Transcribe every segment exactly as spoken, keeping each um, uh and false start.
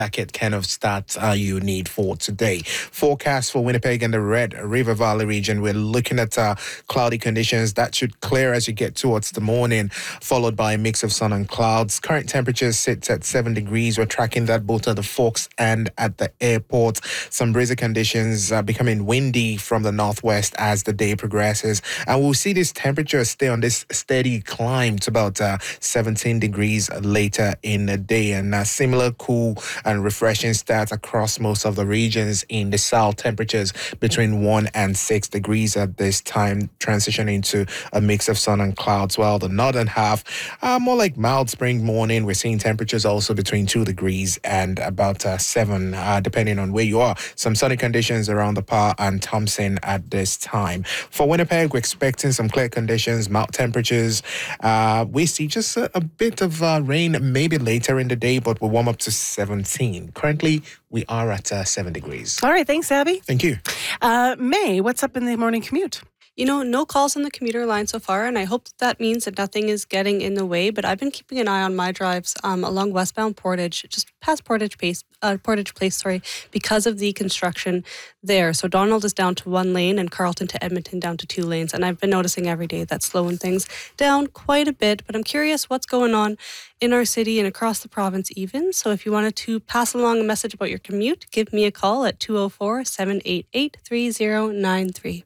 jacket kind of start uh, you need for today. Forecast for Winnipeg and the Red River Valley region. We're looking at uh, cloudy conditions that should clear as you get towards the morning, followed by a mix of sun and clouds. Current temperatures sit at seven degrees. We're tracking that both at the Forks and at the airport. Some breezy conditions uh, becoming windy from the northwest as the day progresses. And we'll see this temperature stay on this steady climb to about uh, seventeen degrees later in the day. And uh, similar cool and refreshing stats across most of the regions in the south. Temperatures between one and six degrees at this time, transitioning to a mix of sun and clouds. While the northern half, uh, more like mild spring morning. We're seeing temperatures also between two degrees and about uh, seven, uh, depending on where you are. Some sunny conditions around the Par and Thompson at this time. For Winnipeg, we're expecting some clear conditions, mild temperatures. Uh, we see just a, a bit of uh, rain maybe later in the day, but we'll warm up to seventeen. Currently, we are at uh, seven degrees. All right. Thanks, Abby. Thank you. Uh, May, what's up in the morning commute? You know, no calls on the commuter line so far, and I hope that, that means that nothing is getting in the way, but I've been keeping an eye on my drives um, along westbound Portage, just past Portage Place, uh, Portage Place, sorry, because of the construction there. So Donald is down to one lane and Carlton to Edmonton down to two lanes, and I've been noticing every day that's slowing things down quite a bit, but I'm curious what's going on in our city and across the province even. So if you wanted to pass along a message about your commute, give me a call at two oh four, seven eight eight, three oh nine three.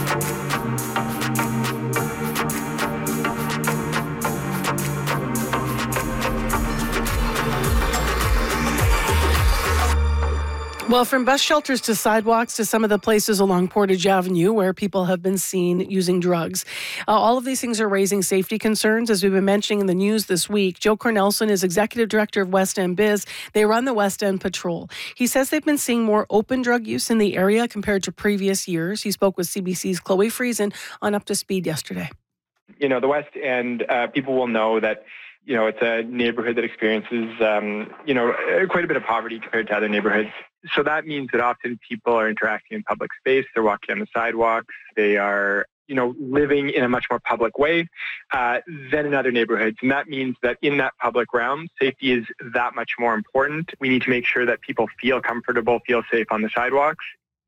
Well, from bus shelters to sidewalks to some of the places along Portage Avenue where people have been seen using drugs. Uh, all of these things are raising safety concerns, as we've been mentioning in the news this week. Joe Cornelson is Executive Director of West End Biz. They run the West End Patrol. He says they've been seeing more open drug use in the area compared to previous years. He spoke with C B C's Chloe Friesen on Up to Speed yesterday. You know, the West End, uh, people will know that you know, it's a neighborhood that experiences, um, you know, quite a bit of poverty compared to other neighborhoods. So that means that often people are interacting in public space. They're walking on the sidewalks. They are, you know, living in a much more public way uh, than in other neighborhoods. And that means that in that public realm, safety is that much more important. We need to make sure that people feel comfortable, feel safe on the sidewalks.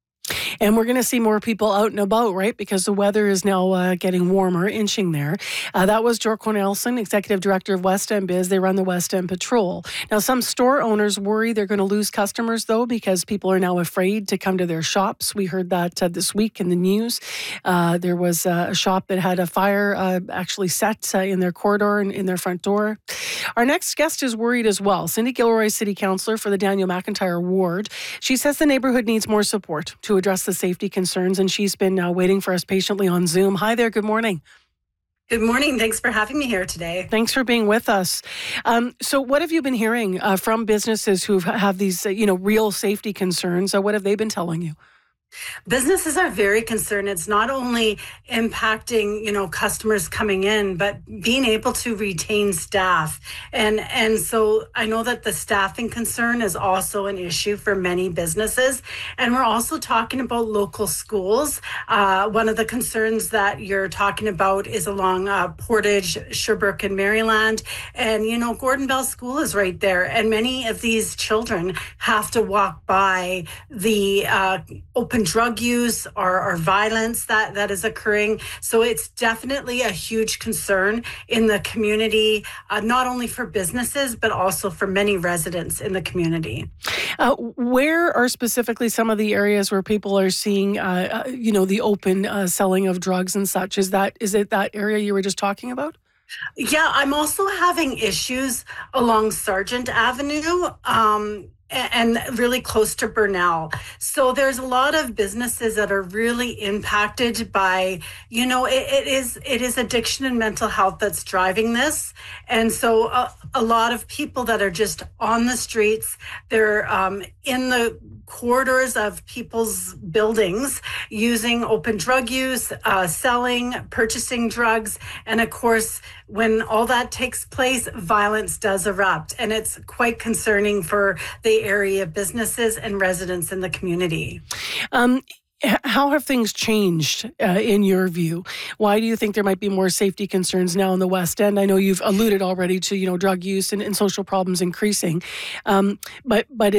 And we're going to see more people out and about, right? Because the weather is now uh, getting warmer, inching there. Uh, that was Joe Cornelson, Executive Director of West End Biz. They run the West End Patrol. Now, some store owners worry they're going to lose customers, though, because people are now afraid to come to their shops. We heard that uh, this week in the news. Uh, there was uh, a shop that had a fire uh, actually set uh, in their corridor and in their front door. Our next guest is worried as well. Cindy Gilroy, City Councillor for the Daniel McIntyre Ward. She says the neighborhood needs more support to address the safety concerns, and she's been uh, waiting for us patiently on Zoom. Hi there. Good morning. Good morning. Thanks for having me here today. Thanks for being with us. Um, so what have you been hearing uh, from businesses who have these, uh, you know, real safety concerns? Uh, what have they been telling you? Businesses are very concerned. It's not only impacting, you know, customers coming in, but being able to retain staff. And and so I know that the staffing concern is also an issue for many businesses. And we're also talking about local schools. Uh, one of the concerns that you're talking about is along uh, Portage, Sherbrooke, and Maryland. And, you know, Gordon Bell School is right there. And many of these children have to walk by the uh, open drug use or, or violence that, that is occurring. So it's definitely a huge concern in the community, uh, not only for businesses, but also for many residents in the community. Uh, where are specifically some of the areas where people are seeing, uh, uh, you know, the open uh, selling of drugs and such? Is that is it that area you were just talking about? Yeah, I'm also having issues along Sargent Avenue. Um, and really close to Burnell. So there's a lot of businesses that are really impacted by, you know, it, it is it is addiction and mental health that's driving this. And so a, a lot of people that are just on the streets, they're um, in the corridors of people's buildings using open drug use, uh, selling, purchasing drugs. And of course, when all that takes place, violence does erupt. And it's quite concerning for the area businesses and residents in the community. Um, How have things changed uh, in your view? Why do you think there might be more safety concerns now in the West End? I know you've alluded already to, you know, drug use and, and social problems increasing, um, but but